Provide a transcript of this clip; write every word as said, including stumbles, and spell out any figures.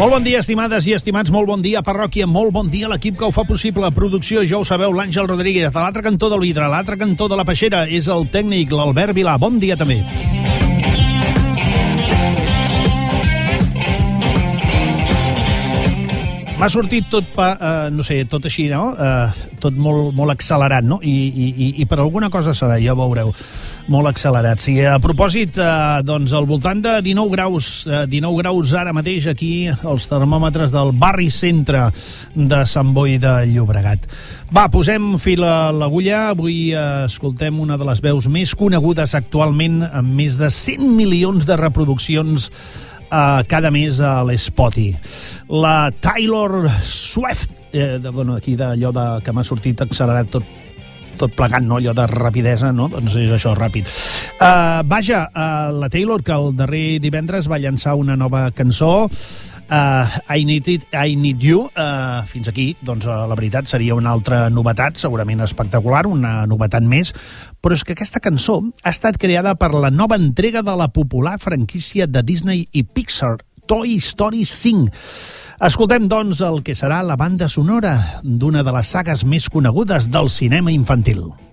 Molt bon dia, estimades i estimats, molt bon dia, parròquia, molt bon dia a l'equip que ho fa possible. Producció, ja ho sabeu, l'Àngel Rodríguez, a l'altre cantó del vidre, a l'altre cantó de la peixera, és el tècnic, l'Albert Vilà. Bon dia, també. M'ha sortit tot, pa, uh, no sé, tot així, no? Uh, tot molt, molt accelerat, no? I, i, I per alguna cosa serà, ja ho veureu, molt accelerat. Sí, a propòsit, uh, doncs, al voltant de dinou graus, uh, dinou graus ara mateix aquí, els termòmetres del barri centre de Sant Boi de Llobregat. Va, posem fil a l'agulla. Avui uh, escoltem una de les veus més conegudes actualment, amb més de cent milions de reproduccions Uh, cada mes a l'Spotify. La Taylor Swift, eh, de, bueno, aquí d'allò de, que m'ha sortit accelerat tot, tot plegant, no? Allò de rapidesa, no? Doncs és això, ràpid. Uh, vaja, uh, la Taylor, que el darrer divendres va llançar una nova cançó, Uh, I Need It, I Need You. Uh, fins aquí, doncs, uh, la veritat, seria una altra novetat, segurament espectacular, una novetat més, però és que aquesta cançó ha estat creada per la nova entrega de la popular franquícia de Disney i Pixar, Toy Story cinc. Escoltem, doncs, el que serà la banda sonora d'una de les sagues més conegudes del cinema infantil.